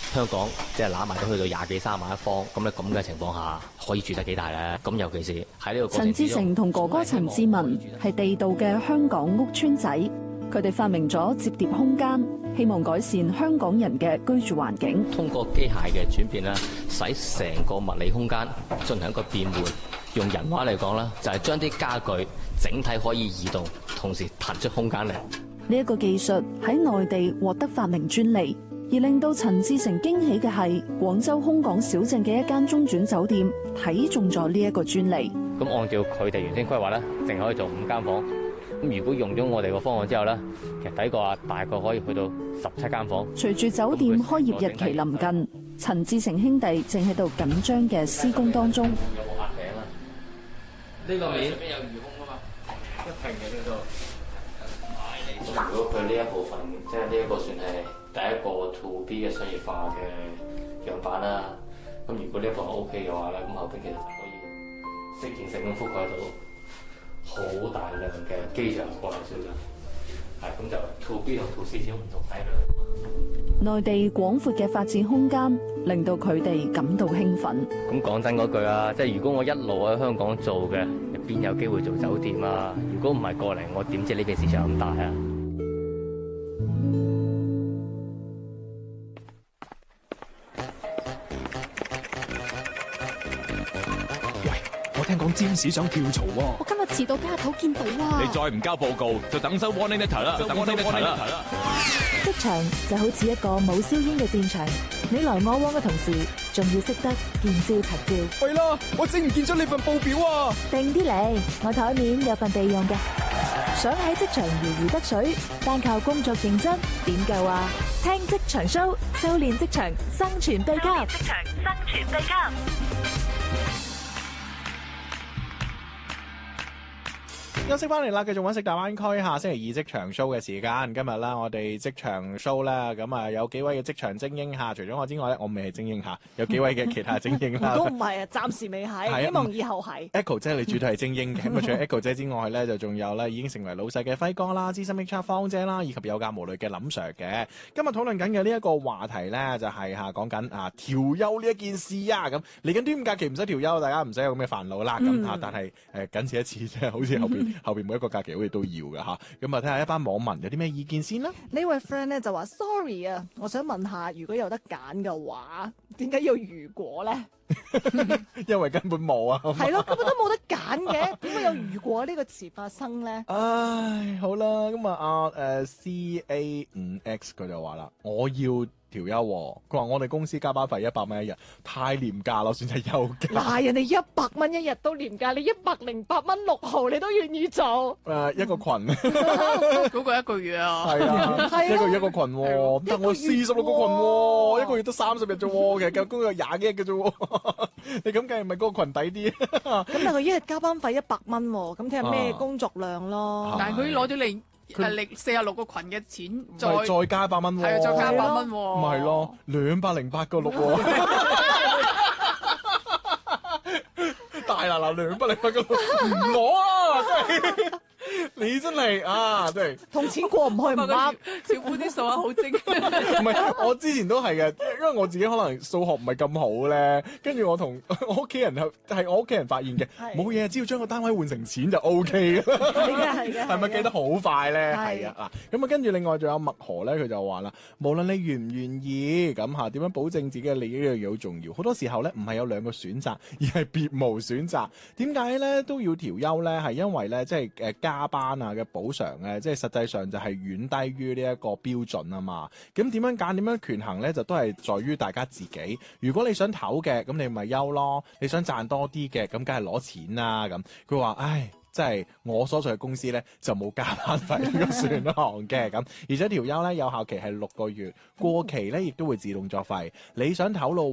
香港即係攬埋都去到20幾30萬一方，咁咧咁嘅情況下，可以住得幾大咧？咁尤其是喺呢個過程之中， 陳志成同哥哥陳志文係地道嘅香港屋邨仔，佢哋發明咗摺疊空間，希望改善香港人嘅居住環境。 通過機械嘅轉變咧，使成個物理空間進行一個變換。用人話嚟講啦，就係將啲家具整體可以移動，同時騰出空間嚟。 呢一個技術喺內地獲得發明專利，而令到陳志成驚喜嘅係廣州空港小鎮嘅一間中轉酒店睇中咗呢一個專利。 咁按照佢哋原先規劃咧，淨可以做5間房。咁如果用咗我哋個方案之後咧，其實抵過大概可以去到17間房。 隨住酒店開業日期臨近，陳志成兄弟正喺度緊張嘅施工當中。 有冇壓頂啊？呢個面上面有魚空啊嘛，一平嘅呢度。如果佢呢一部分，即係呢一個算係第一個 to B 嘅商業化嘅樣板啦。咁如果呢一個係 OK 嘅話咧，咁後邊其實就可以適應性咁覆蓋到好大量嘅機場過嚟小鎮。係咁就 to B 同 to C 始終唔同體量。 內地廣闊嘅發展空間令到佢哋感到興奮。 咁講真嗰句啊，即係如果我一路喺香港做嘅，邊有機會做酒店啊？如果唔係過嚟，我點知呢邊市場咁大啊？ 我聽講占士想跳槽喎。 我今日遲到俾阿頭見到啊！ 你再唔交報告，就等收 warning letter 啦， 職場就好似一個冇硝煙嘅戰場，你來我往嘅同時，仲要識得見招拆招。 喂啦，我整唔見咗你份報表啊！ 定啲嚟，我台面有份備用嘅。想喺職場如魚得水，單靠工作認真點夠啊？聽職場 show， 修煉職場生存秘笈。 休息翻嚟啦，繼續揾食大灣區。下星期二職場 show 嘅時間，今日啦，我哋職場 show 啦，咁啊有幾位嘅職場精英下，除咗我之外咧，我未係精英下，有幾位嘅其他精英啦。 都唔係啊，暫時未係，希望以後係。 Echo 姐你絕對係精英嘅，咁啊除咗 Echo 姐之外咧，就仲有咧已經成為老細嘅輝哥啦、資深 HR 方姐啦，以及有教無類嘅林 Sir 嘅。今日討論緊嘅呢一個話題咧，就係講緊調休呢一件事啊。咁嚟緊端午假期唔使調休，大家唔使有咁嘅煩惱啦。咁但係僅此一次啫，好似後邊每一個假期好似都要嘅吓。咁啊睇下一班網民有啲咩意見先啦。 呢位 friend 咧就話 sorry 啊，我想問下，如果有得揀嘅話，點解要如果咧？ 因為根本冇啊。 係咯，根本都冇得揀嘅，點解有如果呢個詞發生咧？ 唉，好啦，咁CA5X 佢就話啦，我要調休喎。佢話我哋公司加班費100蚊一日，太廉價咯，算係休假。 嗱，人哋100蚊一日都廉價，你108蚊6毫你都願意做？ 一個群嗰個一個月啊， 係啊，一個月一個群喎，但我46個群喎，一個月得30日啫喎，其實工作20幾日嘅啫喎，你咁計係咪嗰個群抵啲？ 咁但係佢一日加班費100蚊喎，咁睇下咩工作量咯。 但係佢攞咗你46個群嘅錢，再加100蚊喎， 係啊，再加100蚊喎， 咪係咯，208個6喎，大嗱208個6唔攞啊，真係。你真係真係同錢過唔去唔啱， 小夫啲數啊好精。 唔係，我之前都係嘅，因為我自己可能數學唔係咁好咧，跟住我同我屋企人係我屋企人發現嘅，冇嘢，只要將個單位換成錢就 O K 嘅。 係嘅， 係咪記得好快咧？ 係啊，咁啊，跟住另外仲有麥河咧，佢就話啦，無論你願唔願意，咁嚇點樣保證自己嘅利益呢樣嘢好重要。好多時候咧，唔係有2個選擇，而係別無選擇。點解咧都要調休咧？係因為咧，即係加班啊嘅補償咧，即係實際上就係遠低於呢一個標準啊嘛。咁點樣揀點樣權衡咧，就都係在於大家自己。如果你想唞嘅，咁你咪休咯；你想賺多啲嘅，咁梗係攞錢啦。咁佢話，唉。即係我所在嘅公司咧，就冇加班費呢個選項嘅咁，而且調休咧有效期係6個月，過期咧亦都會自動作廢。你想唞咯